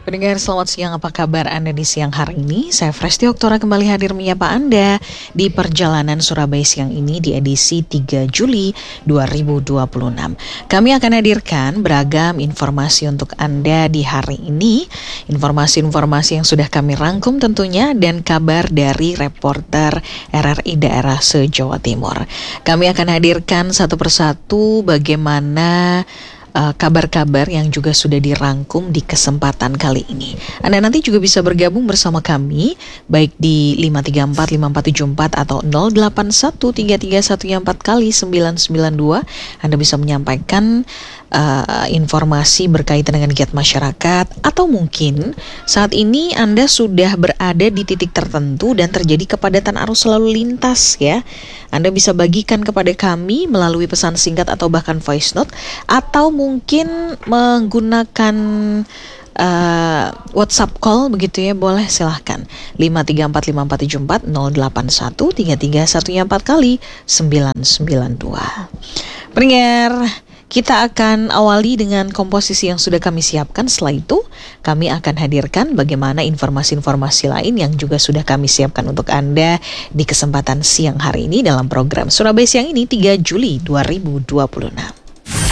Pendengar selamat siang, apa kabar Anda di siang hari ini? Saya Fresti Oktora kembali hadir menyapa Anda di perjalanan Surabaya siang ini di edisi 3 Juli 2026. Kami akan hadirkan beragam informasi untuk Anda di hari ini. Informasi-informasi yang sudah kami rangkum tentunya dan kabar dari reporter RRI daerah se-Jawa Timur. Kami akan hadirkan satu persatu bagaimana kabar-kabar yang juga sudah dirangkum di kesempatan kali ini. Anda nanti juga bisa bergabung bersama kami baik di 5345474 atau 08133114 kali 992. Anda bisa menyampaikan informasi berkaitan dengan giat masyarakat, atau mungkin saat ini Anda sudah berada di titik tertentu dan terjadi kepadatan arus lalu lintas ya. Anda bisa bagikan kepada kami melalui pesan singkat atau bahkan voice note, atau mungkin menggunakan WhatsApp call begitu ya, boleh silahkan 5345474 08133114 kali 992. Pendengar, kita akan awali dengan komposisi yang sudah kami siapkan. Setelah itu, kami akan hadirkan bagaimana informasi-informasi lain yang juga sudah kami siapkan untuk Anda di kesempatan siang hari ini dalam program Surabaya Siang ini 3 Juli 2026.